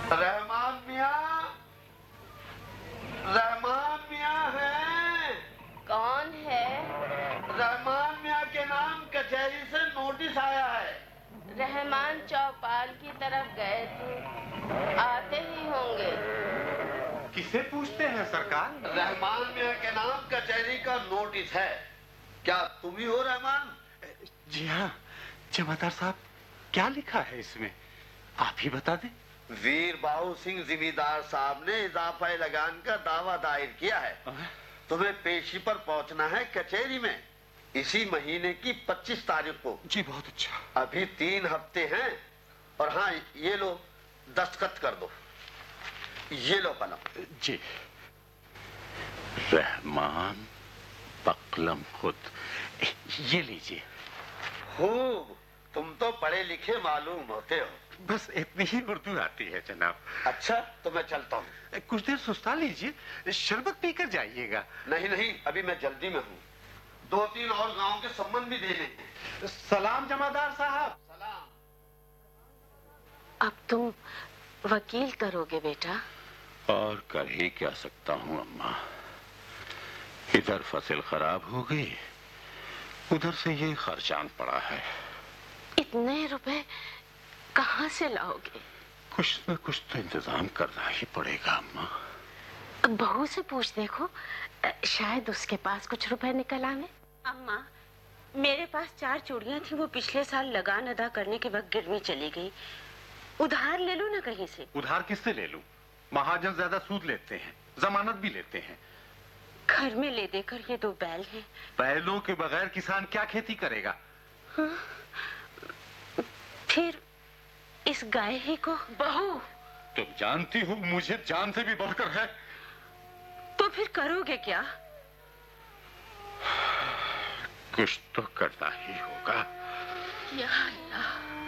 रहमान मियाँ, रहमान मियाँ है? कौन है? रहमान मियाँ के नाम कचहरी से नोटिस आया है। रहमान चौपाल की तरफ गए थे, आते ही होंगे। किसे पूछते हैं सरकार? रहमान मियाँ के नाम कचहरी का नोटिस है। क्या तुम ही हो रहमान? जी हाँ जमादार साहब, क्या लिखा है इसमें आप ही बता दें। वीर बाहू सिंह जिमीदार साहब ने इजाफा लगान का दावा दायर किया है। तुम्हें पेशी पर पहुंचना है कचहरी में इसी महीने की 25 तारीख को। जी बहुत अच्छा। अभी 3 हफ्ते हैं। और हाँ ये लो दस्तखत कर दो। ये लो कलम। जी। रहमान पकलम खुद, ये लीजिए। खूब, तुम तो पढ़े लिखे मालूम होते हो। बस इतनी ही उर्दू आती है जनाब। अच्छा तो मैं चलता हूँ। कुछ देर सुस्ता लीजिए, शरबत पीकर जाइएगा। नहीं नहीं, अभी मैं जल्दी में हूँ। 2-3 और गांव के संबंध भी देने हैं। सलाम जमादार साहब। सलाम। अब तुम वकील करोगे बेटा? और कर ही क्या सकता हूँ अम्मा। इधर फसल खराब हो गई, उधर से ये खर्चान पड़ा है। इतने रुपए कहाँ से लाओगे? कुछ न कुछ तो इंतजाम करना ही पड़ेगा अम्मा। बहू से पूछ देखो, शायद उसके पास कुछ रुपए निकल आवे। अम्मा, मेरे पास 4 चूड़ियां थी, वो पिछले साल लगान अदा करने के वक्त गिरवी चली गई। उधार ले लो ना कहीं से। उधार किससे ले लूं? महाजन ज्यादा सूद लेते हैं, जमानत भी लेते हैं। घर में ले देकर ये 2 बैल हैं। बैलों के बगैर किसान क्या खेती करेगा? हाँ? फिर इस गाय ही को। बहू, तुम जानती हो मुझे जान से भी बढ़कर है। तो फिर करोगे क्या? कुछ तो करना ही होगा। या अल्लाह।